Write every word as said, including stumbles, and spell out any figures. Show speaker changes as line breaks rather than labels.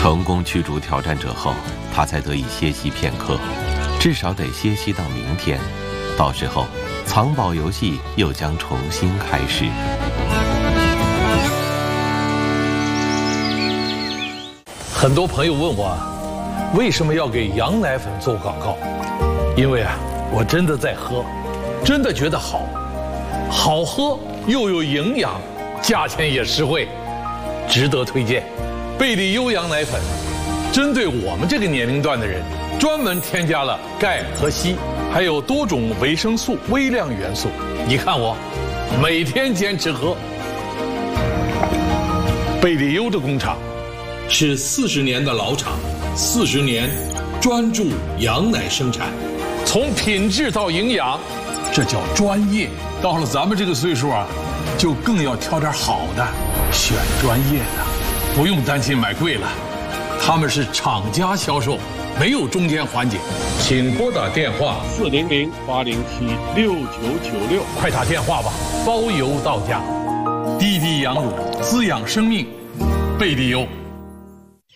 成功驱逐挑战者后，他才得以歇息片刻，至少得歇息到明天。到时候，藏宝游戏又将重新开始。
很多朋友问我，为什么要给羊奶粉做广告？因为啊，我真的在喝，真的觉得好，好喝又有营养，价钱也实惠，值得推荐。贝利优羊奶粉，针对我们这个年龄段的人，专门添加了钙和硒，还有多种维生素、微量元素。你看我，每天坚持喝。贝利优的工厂是四十年的老厂，四十年专注羊奶生产，从品质到营养，这叫专业。到了咱们这个岁数啊，就更要挑点好的，选专业的，不用担心买贵了。他们是厂家销售，没有中间环节。请拨打电话
四零零八零七六九九六，
快打电话吧，包邮到家。滴滴羊乳滋养生命，贝利优。